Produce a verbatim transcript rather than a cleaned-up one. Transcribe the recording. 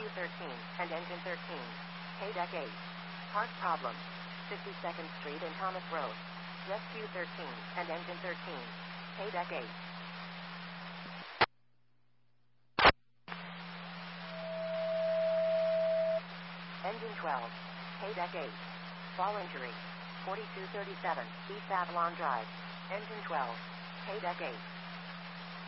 thirteen, and engine thirteen. K-Deck eight. Part problem. fifty-second Street and Thomas Road. Rescue thirteen, and engine thirteen. K-Deck eight. Engine twelve. K-Deck eight. Fall injury. forty-two thirty-seven, East Avalon Drive. Engine twelve. K-Deck eight.